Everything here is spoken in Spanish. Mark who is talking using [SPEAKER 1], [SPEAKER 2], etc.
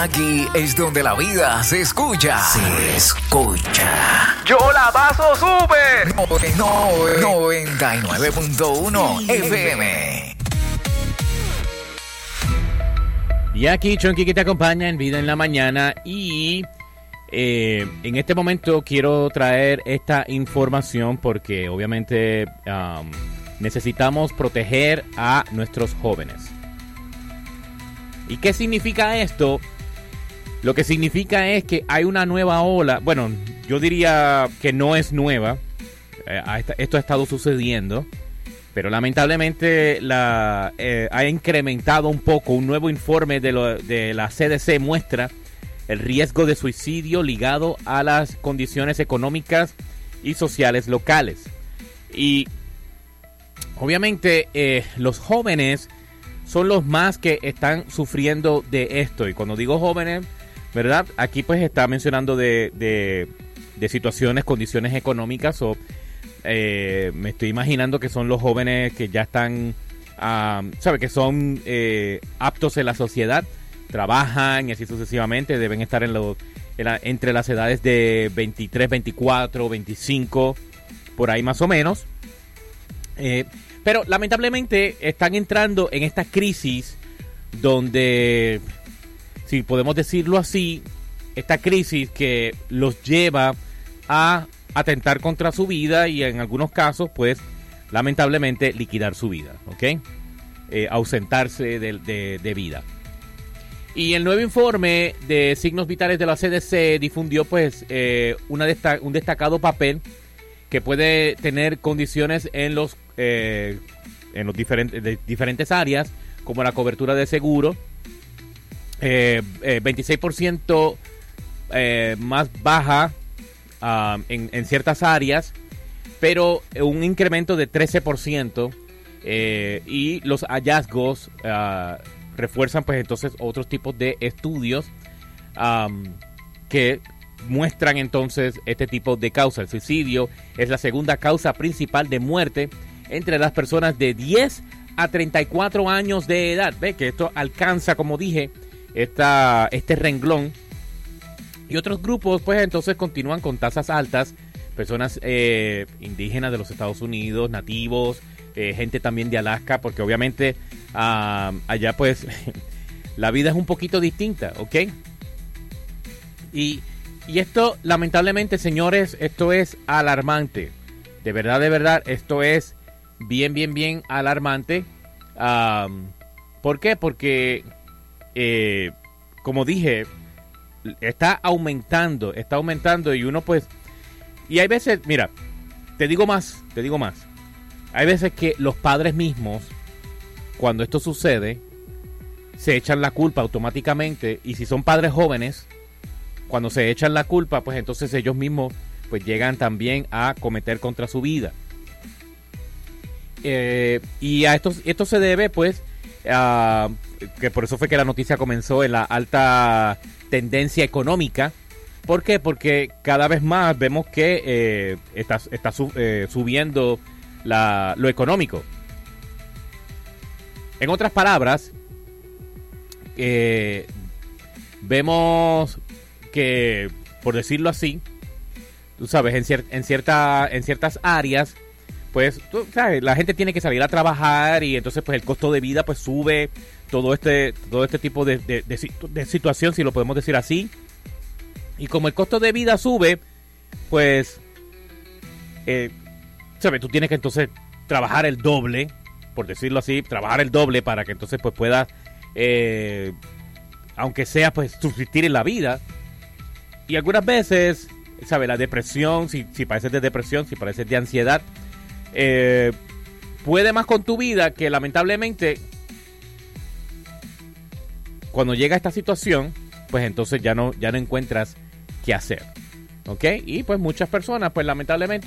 [SPEAKER 1] Aquí es donde la vida se escucha. Se escucha.
[SPEAKER 2] ¡Yo la paso súper!
[SPEAKER 1] 99.1 FM.
[SPEAKER 3] Y aquí Chonky que te acompaña en Vida en la Mañana. Y en este momento quiero traer esta información porque obviamente necesitamos proteger a nuestros jóvenes. ¿Y qué significa esto? Lo que significa es que hay una nueva ola. Bueno, yo diría que no es nueva. Esto ha estado sucediendo. Pero lamentablemente ha incrementado un poco. Un nuevo informe de la CDC muestra el riesgo de suicidio ligado a las condiciones económicas y sociales locales. Y obviamente los jóvenes son los más que están sufriendo de esto. Y cuando digo jóvenes, ¿verdad? Aquí pues está mencionando de situaciones, condiciones económicas o me estoy imaginando que son los jóvenes que ya están, que son aptos en la sociedad, trabajan y así sucesivamente, deben estar entre las edades de 23, 24, 25, por ahí más o menos. Pero lamentablemente están entrando en esta crisis donde, si podemos decirlo así, esta crisis que los lleva a atentar contra su vida y en algunos casos, pues, lamentablemente liquidar su vida, ¿ok? Ausentarse de vida. Y el nuevo informe de signos vitales de la CDC difundió, pues, un destacado papel que puede tener condiciones en los diferentes áreas, como la cobertura de seguro, 26% más baja en ciertas áreas, pero un incremento de 13%, y los hallazgos refuerzan pues entonces otros tipos de estudios que muestran entonces este tipo de causa. El suicidio es la segunda causa principal de muerte entre las personas de 10 a 34 años de edad. Ve que esto alcanza, como dije, este renglón. Y otros grupos, pues entonces continúan con tasas altas. Personas indígenas de los Estados Unidos, nativos, gente también de Alaska, porque obviamente allá pues la vida es un poquito distinta, ¿ok? Y esto, lamentablemente, señores, esto es alarmante. De verdad, esto es bien alarmante. ¿Por qué? Porque, como dije, está aumentando y uno pues... Y hay veces, mira, te digo más. Hay veces que los padres mismos, cuando esto sucede, se echan la culpa automáticamente. Y si son padres jóvenes, cuando se echan la culpa, pues entonces ellos mismos pues llegan también a cometer contra su vida. Y a esto se debe pues que por eso fue que la noticia comenzó en la alta tendencia económica. ¿Por qué? Porque cada vez más vemos que está subiendo lo económico. En otras palabras, vemos que, por decirlo así, tú sabes, en ciertas áreas, pues, tú sabes, la gente tiene que salir a trabajar y entonces pues el costo de vida pues sube, todo este tipo de situación, si lo podemos decir así. Y como el costo de vida sube, pues, sabes, tú tienes que entonces trabajar el doble, por decirlo así, para que entonces pues puedas, aunque sea pues subsistir en la vida. Y algunas veces, ¿sabes? La depresión, si padeces de depresión, si padeces de ansiedad, puede más con tu vida, que lamentablemente cuando llega esta situación, pues entonces ya no encuentras qué hacer, ¿ok? Y pues muchas personas, pues lamentablemente